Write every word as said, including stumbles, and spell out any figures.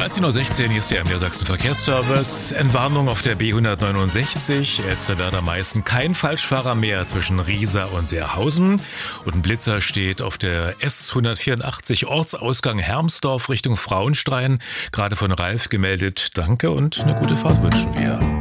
dreizehn Uhr sechzehn, hier ist der M D R Sachsen Verkehrsservice. Entwarnung auf der B hundertneunundsechzig, Elsterwerda-Meißen. Kein Falschfahrer mehr zwischen Riesa und Seerhausen. Und ein Blitzer steht auf der S hundertvierundachtzig, Ortsausgang Hermsdorf Richtung Frauenstein. Gerade von Ralf gemeldet. Danke und eine gute Fahrt wünschen wir.